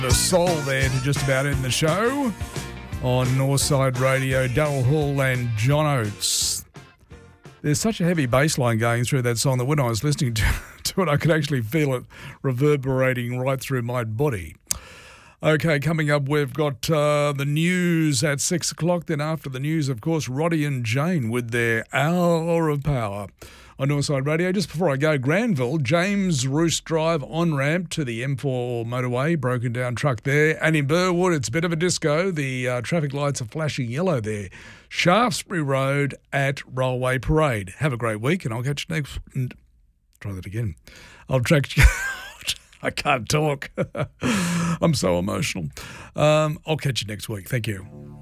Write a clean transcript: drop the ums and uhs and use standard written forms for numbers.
The soul there to just about end the show on Northside Radio, Daryl Hall and John Oates. There's such a heavy bass line going through that song that when I was listening to it, I could actually feel it reverberating right through my body. Okay, coming up, we've got the news at 6 o'clock. Then after the news, of course, Roddy and Jane with their Hour of Power on Northside Radio. Just before I go, Granville, James Roost Drive on-ramp to the M4 motorway, broken down truck there. And in Burwood, it's a bit of a disco. The traffic lights are flashing yellow there. Shaftesbury Road at Railway Parade. Have a great week, and I'll catch you next... Try that again. I can't talk. I'm so emotional. I'll catch you next week. Thank you.